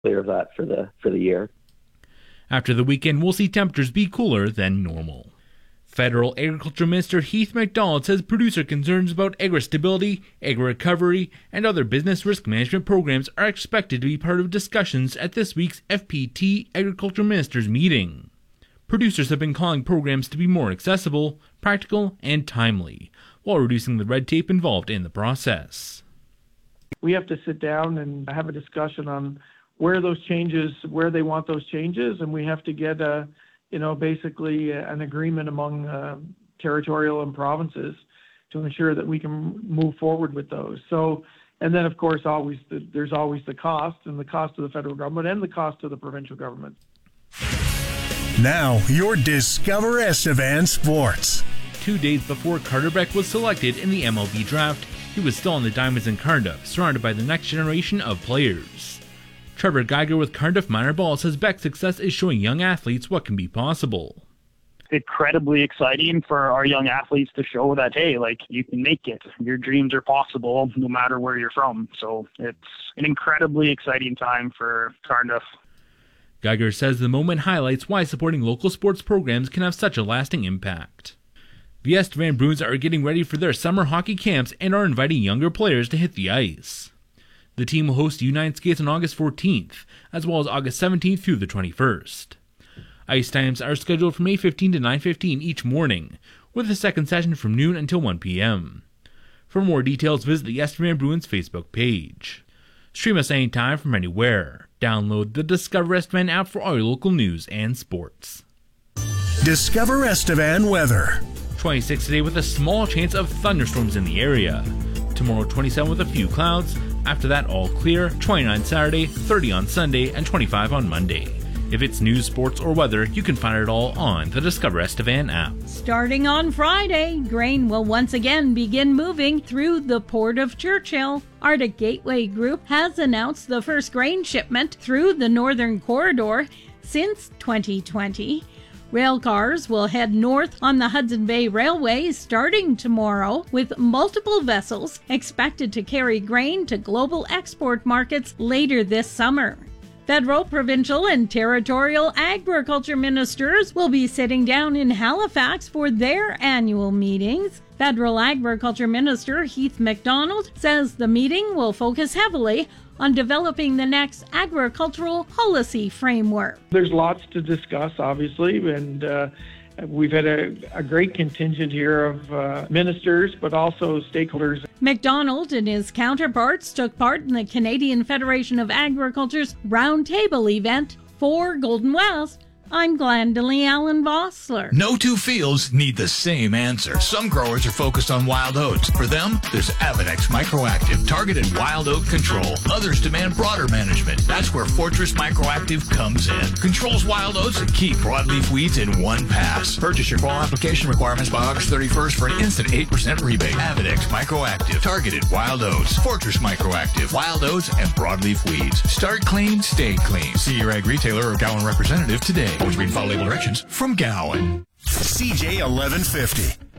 clear of that for the year. After the weekend, we'll see temperatures be cooler than normal. Federal Agriculture Minister Heath MacDonald says producer concerns about agri-stability, agri-recovery, and other business risk management programs are expected to be part of discussions at this week's FPT Agriculture Ministers meeting. Producers have been calling programs to be more accessible, practical, and timely, while reducing the red tape involved in the process. We have to sit down and have a discussion on where they want those changes, and we have to get basically an agreement among territorial and provinces to ensure that we can move forward with those. So, and then of course, there's always the cost, and the cost to the federal government and the cost to the provincial government. Now, your Discover Estevan Sports. 2 days before Carter Beck was selected in the MLB draft, he was still on the Diamonds in Cardiff, surrounded by the next generation of players. Trevor Geiger with Cardiff Minor Ball says Beck's success is showing young athletes what can be possible. Incredibly exciting for our young athletes to show that, hey, you can make it. Your dreams are possible no matter where you're from. So it's an incredibly exciting time for Cardiff. Geiger says the moment highlights why supporting local sports programs can have such a lasting impact. The Estevan Bruins are getting ready for their summer hockey camps and are inviting younger players to hit the ice. The team will host U9 skates on August 14th, as well as August 17th through the 21st. Ice times are scheduled from 8:15 to 9:15 each morning, with a second session from noon until 1 p.m. For more details, visit the Estevan Bruins Facebook page. Stream us anytime from anywhere. Download the Discover Estevan app for all your local news and sports. Discover Estevan weather. 26 today with a small chance of thunderstorms in the area. Tomorrow 27 with a few clouds. After that, all clear, 29 Saturday, 30 on Sunday, and 25 on Monday. If it's news, sports, or weather, you can find it all on the Discover Estevan app. Starting on Friday, grain will once again begin moving through the Port of Churchill. Arctic Gateway Group has announced the first grain shipment through the Northern Corridor since 2020. Rail cars will head north on the Hudson Bay Railway starting tomorrow, with multiple vessels expected to carry grain to global export markets later this summer. Federal, provincial, and territorial agriculture ministers will be sitting down in Halifax for their annual meetings. Federal Agriculture Minister Heath MacDonald says the meeting will focus heavily on developing the next agricultural policy framework. There's lots to discuss, obviously, and we've had a great contingent here of ministers, but also stakeholders. MacDonald and his counterparts took part in the Canadian Federation of Agriculture's Roundtable event. For Golden West, I'm Glendalee Allen Vossler. No two fields need the same answer. Some growers are focused on wild oats. For them, there's Avenex Microactive targeted wild oat control. Others demand broader management. That's where Fortress Microactive comes in. Controls wild oats and key broadleaf weeds in one pass. Purchase your fall application requirements by August 31st for an instant 8% rebate. Avenex Microactive targeted wild oats. Fortress Microactive wild oats and broadleaf weeds. Start clean, stay clean. See your ag retailer or Gowan representative today. Always read and follow label directions from Gowan. CJ 1150.